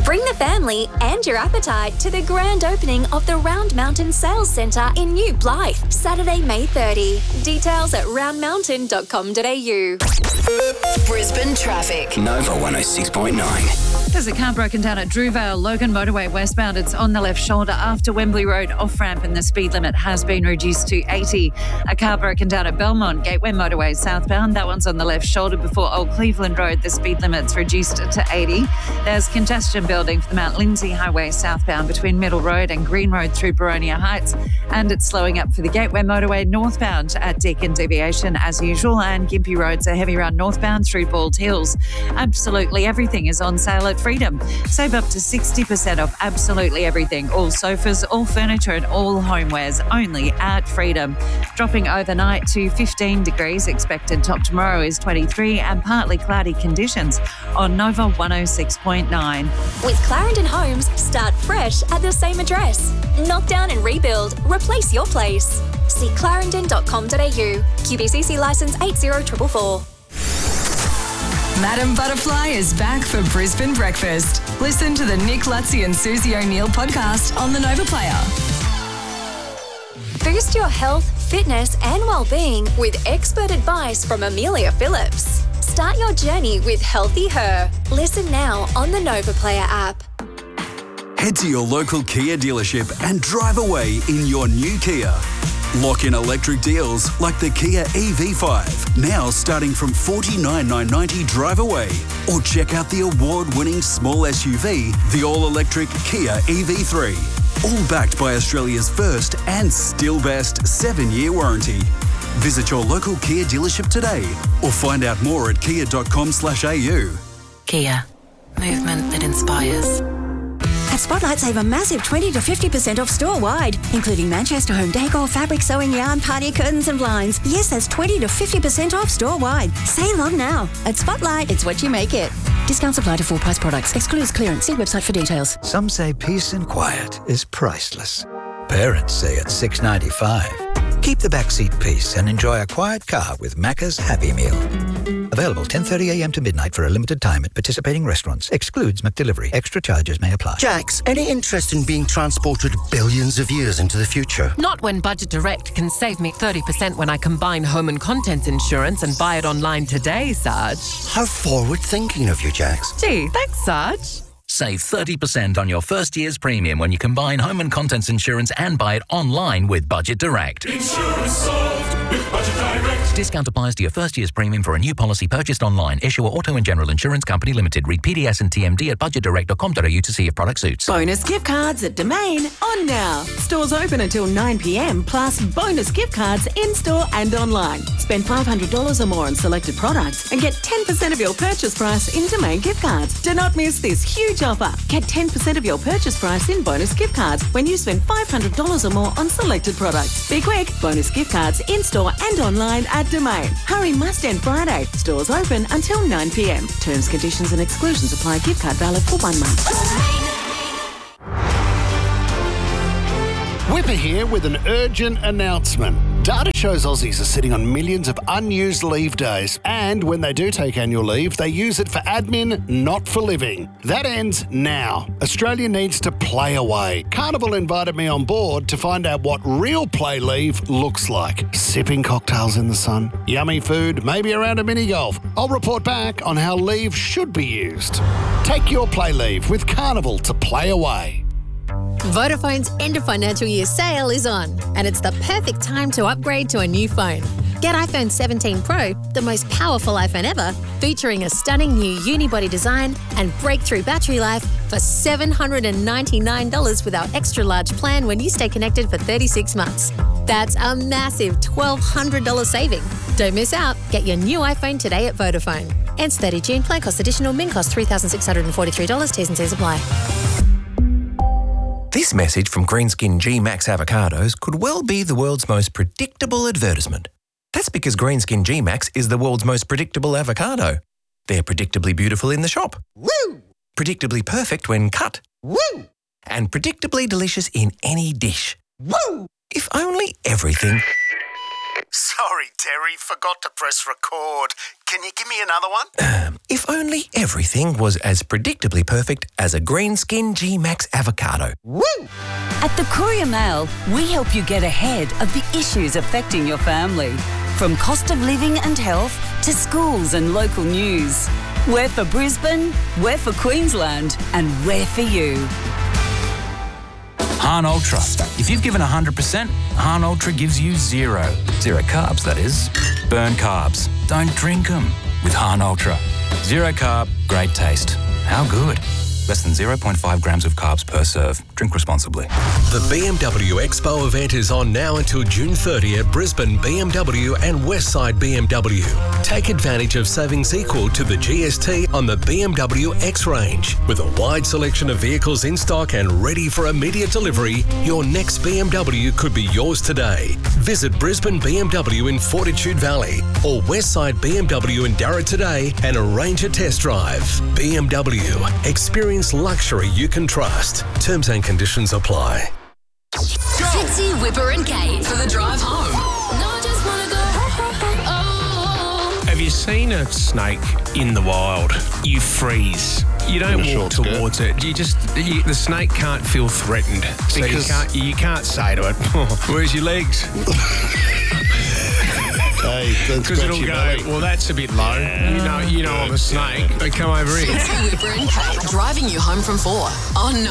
Bring the family and your appetite to the grand opening of the Round Mountain Sales Centre in New Blythe, Saturday, May 30. Details at roundmountain.com.au. Brisbane traffic. Nova 106.9. There's a car broken down at Drewvale, Logan Motorway westbound. It's on the left shoulder after Wembley Road off-ramp, and the speed limit has been reduced to 80. A car broken down at Belmont, Gateway Motorway southbound. That one's on the left shoulder before Old Cleveland Road. The speed limit's reduced to 80. There's congestion building for the Mount Lindsay Highway southbound between Middle Road and Green Road through Boronia Heights. And it's slowing up for the Gateway Motorway northbound at Deakin Deviation as usual. And Gympie Road's a heavy run northbound through Bald Hills. Absolutely everything is on sale at Freedom. Save up to 60% off absolutely everything. All sofas, all furniture and all homewares only at Freedom. Dropping overnight to 15 degrees. Expected top tomorrow is 23 and partly cloudy conditions on Nova 106.9. With Clarendon Homes, start fresh at the same address. Knock down and rebuild. Replace your place. See clarendon.com.au. QBCC licence 80444. Madam Butterfly is back for Brisbane Breakfast. Listen to the Nick Lutzi and Susie O'Neill podcast on the Nova Player. Boost your health, fitness and well-being with expert advice from Amelia Phillips. Start your journey with Healthy Her. Listen now on the Nova Player app. Head to your local Kia dealership and drive away in your new Kia. Lock in electric deals like the Kia EV5, now starting from $49,990 drive away. Or check out the award-winning small SUV, the all-electric Kia EV3. All backed by Australia's first and still best 7-year warranty. Visit your local Kia dealership today or find out more at kia.com/au. Kia. Movement that inspires. At Spotlight, save a massive 20 to 50% off store-wide, including Manchester home decor, fabric, sewing yarn, party curtains and blinds. Yes, that's 20 to 50% off store-wide. Save on now. At Spotlight, it's what you make it. Discounts apply to full-price products. Excludes clearance. See website for details. Some say peace and quiet is priceless. Parents say it's $6.95. Keep the backseat peace and enjoy a quiet car with Macca's Happy Meal. Available 10:30 a.m. to midnight for a limited time at participating restaurants. Excludes McDelivery. Extra charges may apply. Jax, any interest in being transported billions of years into the future? Not when Budget Direct can save me 30% when I combine home and contents insurance and buy it online today, Sarge. How forward-thinking of you, Jax. Gee, thanks, Sarge. Save 30% on your first year's premium when you combine home and contents insurance and buy it online with Budget Direct. Insurance solved with Budget Direct. Discount applies to your first year's premium for a new policy purchased online. Issuer Auto and General Insurance Company Limited. Read PDS and TMD at budgetdirect.com.au to see if product suits. Bonus gift cards at Domain on now. Stores open until 9 p.m. plus bonus gift cards in-store and online. Spend $500 or more on selected products and get 10% of your purchase price in Domain gift cards. Do not miss this huge offer. Get 10% of your purchase price in bonus gift cards when you spend $500 or more on selected products. Be quick. Bonus gift cards in-store and online at Domain. Hurry must end Friday. Stores open until 9 p.m. Terms, conditions and exclusions apply. Gift card valid for 1 month. Whipper here with an urgent announcement. Data shows Aussies are sitting on millions of unused leave days, and when they do take annual leave, they use it for admin, not for living. That ends now. Australia needs to play away. Carnival invited me on board to find out what real play leave looks like. Sipping cocktails in the sun, yummy food, maybe around a mini-golf. I'll report back on how leave should be used. Take your play leave with Carnival to play away. Vodafone's end of financial year sale is on, and it's the perfect time to upgrade to a new phone. Get iPhone 17 Pro, the most powerful iPhone ever, featuring a stunning new unibody design and breakthrough battery life for $799 with our extra large plan when you stay connected for 36 months. That's a massive $1,200 saving. Don't miss out. Get your new iPhone today at Vodafone. Ends 30 June. Plan cost additional. Min cost $3,643. T's and C's apply. This message from Greenskin G-Max avocados could well be the world's most predictable advertisement. That's because Greenskin G-Max is the world's most predictable avocado. They're predictably beautiful in the shop. Woo! Predictably perfect when cut. Woo! And predictably delicious in any dish. Woo! If only everything Sorry, Terry, forgot to press record. Can you give me another one? If only everything was as predictably perfect as a Greenskin G-Max avocado. Woo! At the Courier Mail, we help you get ahead of the issues affecting your family. From cost of living and health to schools and local news. We're for Brisbane, we're for Queensland, and we're for you. Han Ultra. If you've given 100%, Han Ultra gives you zero. Zero carbs, that is. Burn carbs. Don't drink them with Han Ultra. Zero carb, great taste. How good? Less than 0.5 grams of carbs per serve. Drink responsibly. The BMW Expo event is on now until June 30 at Brisbane BMW and Westside BMW. Take advantage of savings equal to the GST on the BMW X range. With a wide selection of vehicles in stock and ready for immediate delivery, your next BMW could be yours today. Visit Brisbane BMW in Fortitude Valley or Westside BMW in Darra today and arrange a test drive. BMW. Experience luxury you can trust. Terms and conditions apply. Fitzy, Whipper and Kate for the drive home. No, I just want to go. Have you seen a snake in the wild? You freeze. You don't walk towards it. The snake can't feel threatened. So you can't say to it, where's your legs? Because it'll go, well, that's a bit low. Yeah. You know I'm a snake. They come over here. Fitzy, Whipper and Kate driving you home from 4 on